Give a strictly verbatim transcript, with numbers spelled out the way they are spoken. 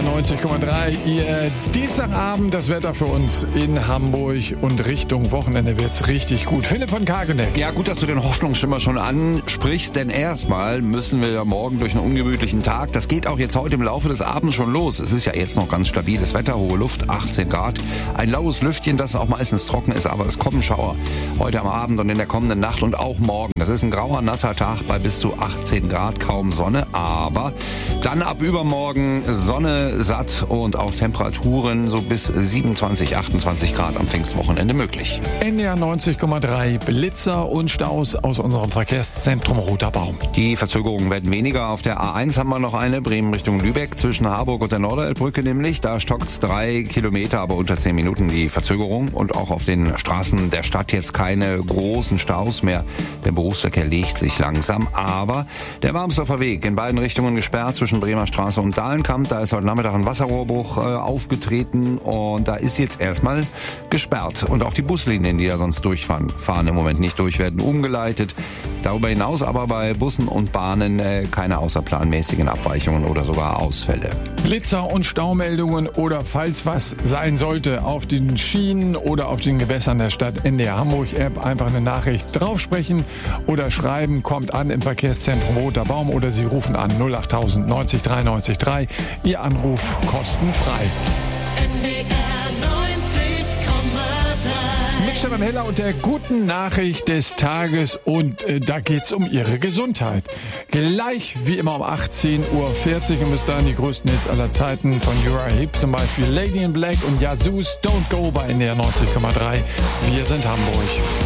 neunzig Komma drei. Ihr Dienstagabend, das Wetter für uns in Hamburg und Richtung Wochenende wird's richtig gut. Philipp von Kageneck. Ja, gut, dass du den Hoffnungsschimmer schon ansprichst, denn erstmal müssen wir ja morgen durch einen ungemütlichen Tag. Das geht auch jetzt heute im Laufe des Abends schon los. Es ist ja jetzt noch ganz stabiles Wetter, hohe Luft, achtzehn Grad. Ein laues Lüftchen, das auch meistens trocken ist, aber es kommen Schauer heute am Abend und in der kommenden Nacht und auch morgen. Das ist ein grauer, nasser Tag bei bis zu achtzehn Grad, kaum Sonne, aber dann ab übermorgen Sonne satt und auch Temperaturen so bis siebenundzwanzig, achtundzwanzig Grad am Pfingstwochenende möglich. N D R neunzig Komma drei, Blitzer und Staus aus unserem Verkehrszentrum Roter Baum. Die Verzögerungen werden weniger. Auf der A eins haben wir noch eine, Bremen Richtung Lübeck, zwischen Harburg und der Norderelbbrücke nämlich. Da stockt's drei Kilometer, aber unter zehn Minuten die Verzögerung. Und auch auf den Straßen der Stadt jetzt keine großen Staus mehr. Der Berufsverkehr legt sich langsam, aber der Warmsdorfer Weg in beiden Richtungen gesperrt zwischen Bremer Straße und Dahlenkamp. Da ist heute Nachmittag ein Wasserrohrbruch äh, aufgetreten und da ist jetzt erstmal gesperrt. Und auch die Buslinien, die da sonst durchfahren, fahren im Moment nicht durch, werden umgeleitet. Darüber hinaus aber bei Bussen und Bahnen äh, keine außerplanmäßigen Abweichungen oder sogar Ausfälle. Blitzer und Staumeldungen oder falls was sein sollte auf den Schienen oder auf den Gewässern der Stadt, N D R Hamburg App einfach eine Nachricht draufsprechen oder schreiben, kommt an im Verkehrszentrum Roter Baum oder Sie rufen an null acht tausend neunzig drei neunzig drei. Ihr Anruf kostenfrei. N D R neunzig Komma drei. Mit Stefan Heller und der guten Nachricht des Tages und äh, da geht's um Ihre Gesundheit. Gleich wie immer um achtzehn Uhr vierzig und bis dahin die größten Hits aller Zeiten von Uriah Heep, zum Beispiel Lady in Black und Yazoo's Don't Go bei N D R neunzig Komma drei. Wir sind Hamburg.